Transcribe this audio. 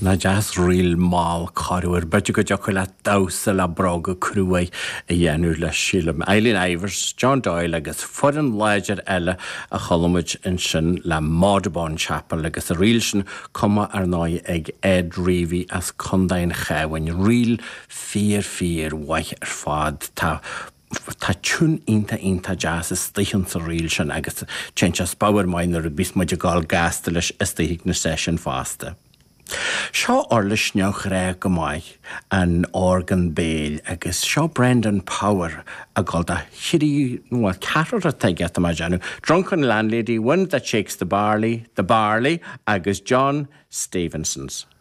Na jazz real mal carúir, beidir go deoch le dasa le braga cruúi a dhéanú le sílam. Eileen Ivers, John Doyle agus foran leidir eile a cholummid in sin le Maudabon Chapel agus a riil sin cuma ar náid ag Ed Reevy as condain chahain riil fír waith ar fad tá tún inta jazz is stichan sa riil sin agus tchéint bauer mainar a bis muid gáil gasta leis istíigh na session fásta. Seo orlis neoch ré go maiid an organ béil agus seo Brendan Power a gáil a chirí nó a catar a taige a maidjanu. Drunken landlady, one that shakes the barley, agus John Stevenson's.